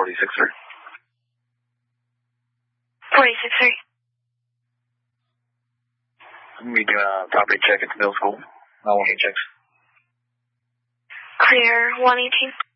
46, sir. 46, sir. We do a property check at the middle school. All 1 checks. Clear 118.